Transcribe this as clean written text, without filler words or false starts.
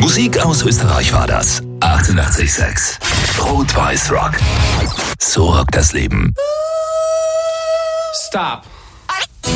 Musik aus Österreich war das. 88,6. Rot-Weiß Rock. So rockt das Leben. Stop.